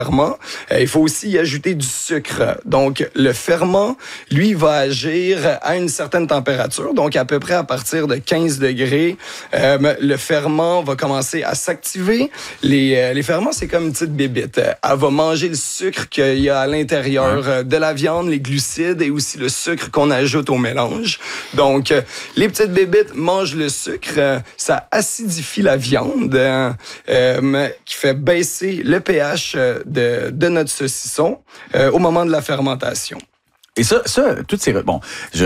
ferment, il faut aussi y ajouter du sucre. Donc, le ferment, lui, va agir à une certaine température, donc à peu près à partir de 15 degrés. Le ferment va commencer à s'activer. Les ferments, c'est comme une petite bébite. Elle va manger le sucre qu'il y a à l'intérieur de la viande, les glucides et aussi le sucre qu'on ajoute au mélange. Donc, les petites bébites mangent le sucre, ça acidifie la viande, qui fait baisser le pH de notre saucisson au moment de la fermentation. Et ça, toutes ces... Bon,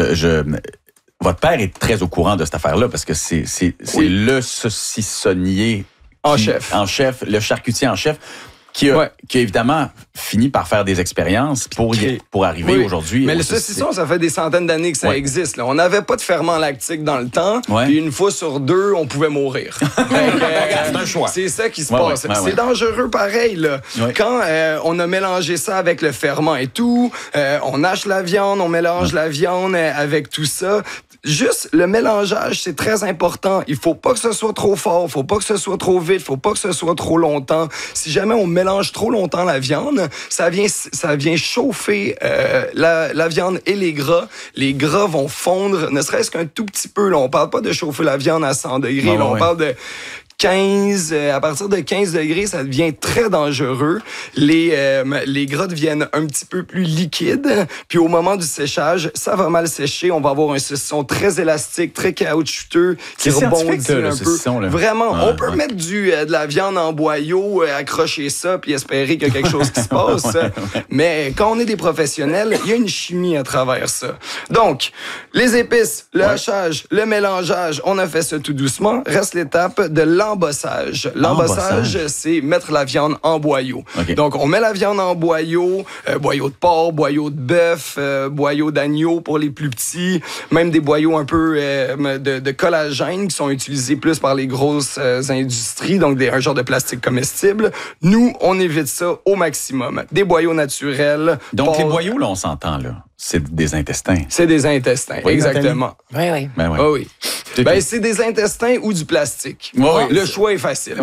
votre père est très au courant de cette affaire-là parce que c'est le saucissonnier en chef, le charcutier en chef qui a évidemment fini par faire des expériences pour arriver aujourd'hui. Mais le saucisson, ça fait des centaines d'années que ça existe. Là. On n'avait pas de ferment lactique dans le temps, puis une fois sur deux, on pouvait mourir. C'est un choix. C'est ça qui se passe. C'est dangereux pareil. Là. Quand on a mélangé ça avec le ferment et tout, on hache la viande, on mélange la viande avec tout ça. Juste le mélangeage, c'est très important. Il faut pas que ce soit trop fort, faut pas que ce soit trop vite, faut pas que ce soit trop longtemps. Si jamais on mélange trop longtemps la viande, ça vient chauffer la viande et les gras. Les gras vont fondre, ne serait-ce qu'un tout petit peu. Là, on parle pas de chauffer la viande à 100 degrés. On parle de 15, à partir de 15 degrés, ça devient très dangereux. Les gras deviennent un petit peu plus liquides. Puis au moment du séchage, ça va mal sécher. On va avoir un saucisson très élastique, très caoutchouteux, qui rebondit un peu. Vraiment, on peut mettre de la viande en boyau, accrocher ça, puis espérer qu'il y a quelque chose qui se passe. Mais quand on est des professionnels, il y a une chimie à travers ça. Donc, les épices, le hachage, le mélangeage, on a fait ça tout doucement. Reste l'étape de l'embossage. L'embossage, c'est mettre la viande en boyau. Donc, on met la viande en boyau, boyau de porc, boyau de bœuf, boyau d'agneau pour les plus petits, même des boyaux un peu de collagène qui sont utilisés plus par les grosses industries, donc un genre de plastique comestible. Nous, on évite ça au maximum. Des boyaux naturels. Donc, les boyaux, là, on s'entend, là. C'est des intestins. C'est des intestins, exactement. Oui. Oui. C'est des intestins ou du plastique. Le choix est facile.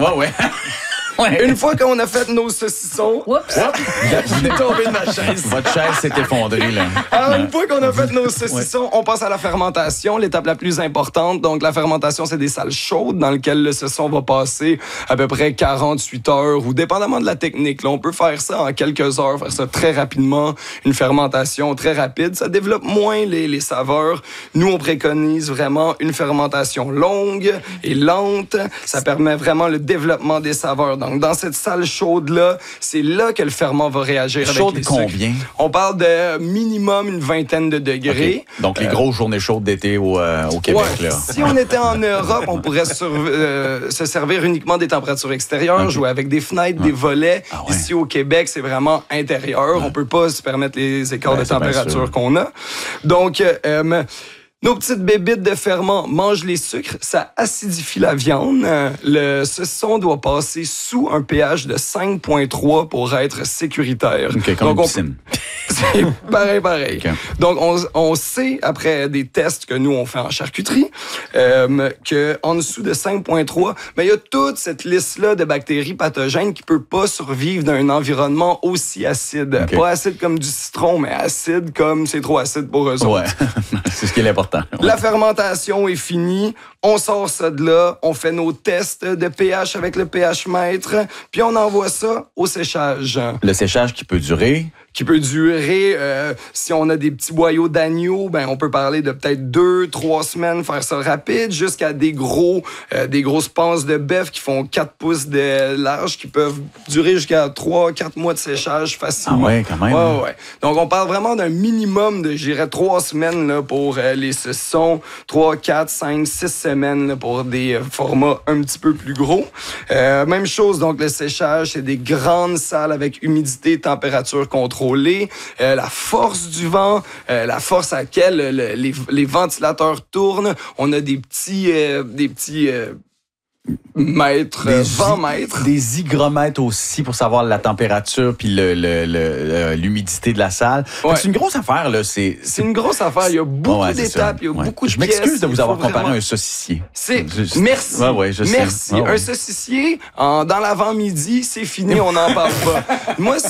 Une fois qu'on a fait nos saucissons... J'ai tombé de ma chaise. Votre chaise s'est effondrée, là. Alors, une fois qu'on a fait nos saucissons, on passe à la fermentation, l'étape la plus importante. Donc, la fermentation, c'est des salles chaudes dans lesquelles le saucisson va passer à peu près 48 heures ou dépendamment de la technique. Là, on peut faire ça en quelques heures, faire ça très rapidement. Une fermentation très rapide. Ça développe moins les saveurs. Nous, on préconise vraiment une fermentation longue et lente. Ça permet vraiment le développement des saveurs. Donc, dans cette salle chaude-là, c'est là que le ferment va réagir avec les sucres. Combien? On parle de minimum une vingtaine de degrés. Donc, les grosses journées chaudes d'été au Québec. Là. Si on était en Europe, on pourrait se servir uniquement des températures extérieures, jouer avec des fenêtres, des volets. Ici, au Québec, c'est vraiment intérieur. On peut pas se permettre les écarts de température qu'on a. Donc, nos petites bébites de ferment mangent les sucres, ça acidifie la viande. Le saucisson doit passer sous un pH de 5,3 pour être sécuritaire. Comme une piscine. C'est pareil. Donc, on sait, après des tests que nous, on fait en charcuterie, qu'en dessous de 5,3, il y a toute cette liste-là de bactéries pathogènes qui ne peuvent pas survivre dans un environnement aussi acide. Pas acide comme du citron, mais acide comme c'est trop acide pour eux autres. C'est ce qui est important. La fermentation est finie. On sort ça de là. On fait nos tests de pH avec le pH mètre. Puis on envoie ça au séchage. Le séchage qui peut durer... Si on a des petits boyaux d'agneau, on peut parler de peut-être 2-3 semaines, faire ça rapide, jusqu'à des grosses panses de bœuf qui font 4 pouces de large, qui peuvent durer jusqu'à 3-4 mois de séchage facilement. Ah ouais, quand même. Ouais. Donc, on parle vraiment d'un minimum de, je dirais, 3 semaines là, pour les saucissons, 3, 4, 5, 6 semaines là, pour des formats un petit peu plus gros. Même chose, donc le séchage, c'est des grandes salles avec humidité, température contrôlée. La force du vent, la force à laquelle les ventilateurs tournent. On a des petits mètres, vent mètres. Des hygromètres aussi pour savoir la température puis l'humidité de la salle. C'est une grosse affaire, là. C'est une grosse affaire. Il y a beaucoup d'étapes, il y a beaucoup de pièces. Je m'excuse de vous avoir comparé à un saucissier. Merci. Je sais. Merci. Un saucissier, dans l'avant-midi, c'est fini, on n'en parle pas. Moi,